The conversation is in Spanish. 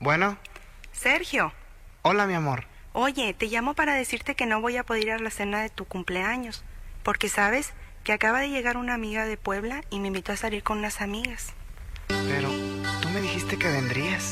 Bueno, Sergio, hola mi amor. oye, te llamo para decirte que no voy a poder ir a la cena de tu cumpleaños, porque sabes que acaba de llegar una amiga de Puebla y me invitó a salir con unas amigas. Pero tú me dijiste que vendrías.